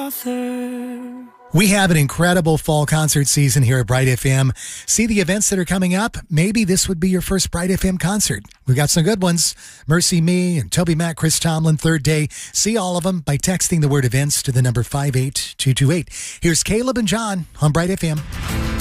We have an incredible fall concert season here at Bright FM. See the events that are coming up? Maybe this would be your first Bright FM concert. We've got some good ones. Mercy Me and Toby Mac, Chris Tomlin, Third Day. See all of them by texting the word events to the number 58228. Here's Caleb and John on Bright FM.